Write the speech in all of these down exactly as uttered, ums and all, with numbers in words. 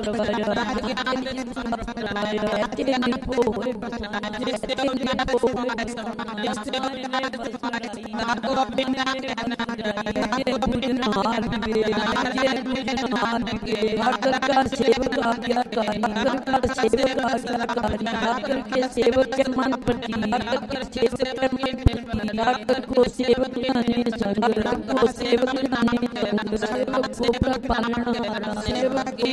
सेवक के मन प्रति सेवक को सेवक को सेवक सेवक को प्रपालन सेवक को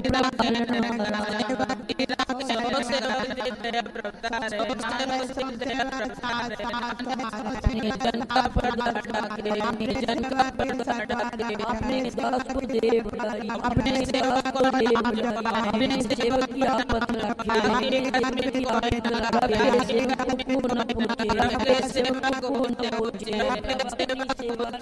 जनता पर जनता पर अपने दास को दे बुलाई अपने सेवक को दे बुलाई अपने सेवक की आपत रखे सेवक को पूर्ण पहुंचे सेवक को पूर्ण पहुंचे सेवक